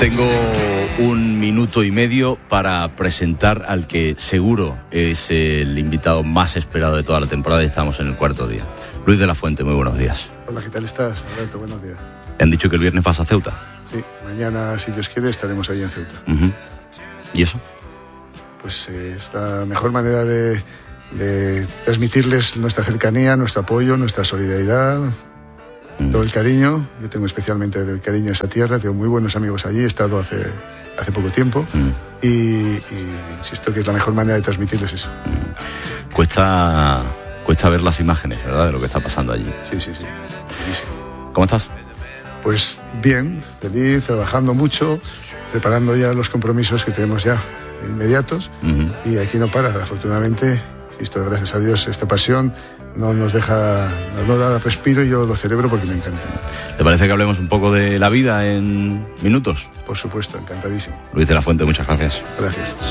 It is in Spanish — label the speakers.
Speaker 1: Tengo 1 minuto y medio para presentar al que seguro es el invitado más esperado de toda la temporada y estamos en el cuarto día. Luis de la Fuente, muy buenos días.
Speaker 2: Hola, ¿qué tal estás, Alberto? Buenos días.
Speaker 1: ¿Te han dicho que el viernes vas a Ceuta?
Speaker 2: Sí, mañana, si Dios quiere, estaremos allí en Ceuta.
Speaker 1: ¿Y eso?
Speaker 2: Pues es la mejor manera de transmitirles nuestra cercanía, nuestro apoyo, nuestra solidaridad, todo el cariño. Yo tengo especialmente el cariño a esa tierra, tengo muy buenos amigos allí, he estado hace poco tiempo y insisto que es la mejor manera de transmitirles eso.
Speaker 1: Cuesta ver las imágenes, ¿verdad?, de lo que está pasando allí.
Speaker 2: Sí.
Speaker 1: ¿Cómo estás?
Speaker 2: Pues bien, feliz, trabajando mucho, preparando ya los compromisos que tenemos ya inmediatos y aquí no para, afortunadamente, insisto, gracias a Dios, esta pasión no nos deja, no da respiro y yo lo celebro porque me encanta.
Speaker 1: ¿Te parece que hablemos un poco de la vida en minutos?
Speaker 2: Por supuesto, encantadísimo.
Speaker 1: Luis de la Fuente, muchas gracias.
Speaker 2: Gracias.